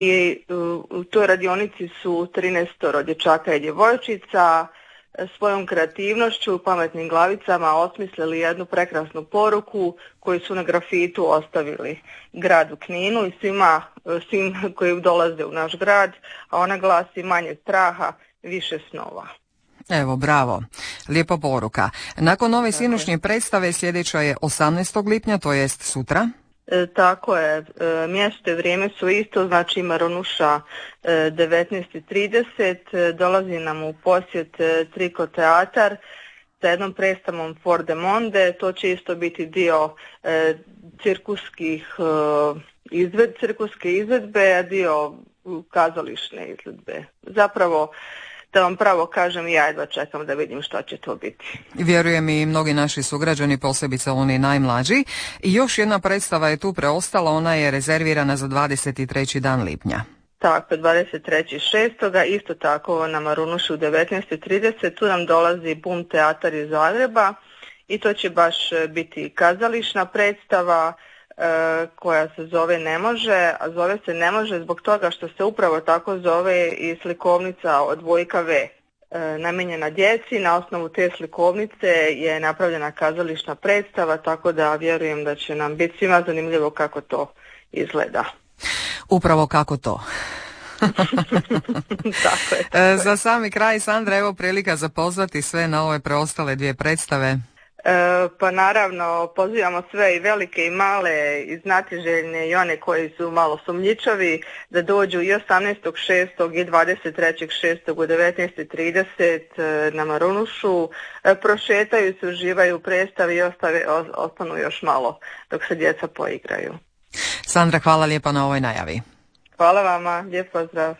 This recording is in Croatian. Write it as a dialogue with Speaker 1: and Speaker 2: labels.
Speaker 1: i u toj radionici su 13 dječaka i djevojčica svojom kreativnošću, pametnim glavicama osmislili jednu prekrasnu poruku koju su na grafitu ostavili gradu Kninu i svim koji dolaze u naš grad, a ona glasi: manje straha, više snova.
Speaker 2: Evo, bravo. Lijepa poruka. Nakon ove sinoćnje predstave sljedeća je 18. lipnja, to jest sutra.
Speaker 1: Tako je, mjesto i vrijeme su isto, znači Marunuša 19:30, dolazi nam u posjet Triko teatar sa jednom predstavom For the Monde, to će isto biti dio cirkuske izvedbe, a dio kazališne izvedbe. Zapravo, da vam pravo kažem, ja jedva čekam da vidim što će to biti.
Speaker 2: Vjerujem i mnogi naši sugrađani, posebice oni najmlađi. I još jedna predstava je tu preostala, ona je rezervirana za 23. dan lipnja.
Speaker 1: Tako, 23.6. isto tako na Marunušu 19:30, tu nam dolazi Bum teatar iz Zagreba i to će baš biti kazališna predstava koja se zove Ne može, a zove se Ne može zbog toga što se upravo tako zove i slikovnica od Vojka V. Namijenjena djeci. Na osnovu te slikovnice je napravljena kazališna predstava, tako da vjerujem da će nam biti svima zanimljivo kako to izgleda.
Speaker 2: Upravo kako to.
Speaker 1: Tako je.
Speaker 2: Za sami kraj, Sandra, evo prilika za pozvati sve na ove preostale dvije predstave.
Speaker 1: Pa naravno, pozivamo sve i velike i male, i znatiželjne i one koji su malo sumnjičavi da dođu i 18.6. i 23.6. u 19:30 na Marunušu, prošetaju se, uživaju u predstavi i ostanu još malo dok se djeca poigraju.
Speaker 2: Sandra, hvala lijepa na ovoj najavi.
Speaker 1: Hvala vama, lijep pozdrav.